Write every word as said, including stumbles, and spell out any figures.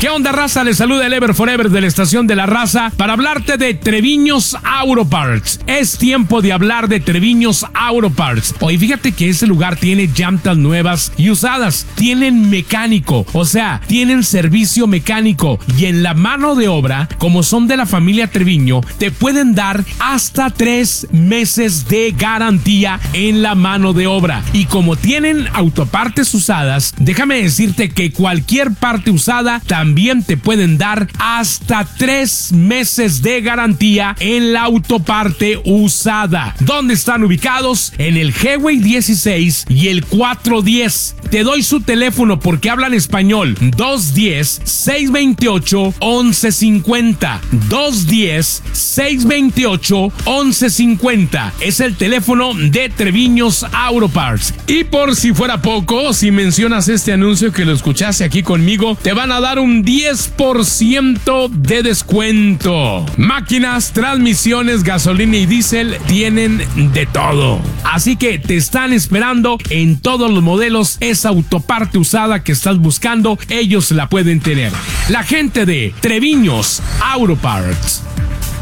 ¿Qué onda, raza? Les saluda el Ever Forever de la estación de la raza para hablarte de Treviños Auto Parts. Es tiempo de hablar de Treviños Auto Parts. Hoy fíjate que ese lugar tiene llantas nuevas y usadas. Tienen mecánico, o sea, tienen servicio mecánico. Y en la mano de obra, como son de la familia Treviño, te pueden dar hasta tres meses de garantía en la mano de obra. Y como tienen autopartes usadas, déjame decirte que cualquier parte usada también te pueden dar hasta tres meses de garantía en la autoparte usada. ¿Dónde están ubicados? En el Highway dieciséis y el cuatrocientos diez. Te doy su teléfono porque hablan español. dos uno cero, seis dos ocho, once cincuenta. dos uno cero, seis dos ocho, once cincuenta. Es el teléfono de Treviños Auto Parts. Y por si fuera poco, si mencionas este anuncio que lo escuchaste aquí conmigo, te van a dar un diez por ciento de descuento. Máquinas, transmisiones, gasolina y diésel, tienen de todo. Así que te están esperando en todos los modelos. Esa autoparte usada que estás buscando, ellos la pueden tener. La gente de Treviños Auto Parts.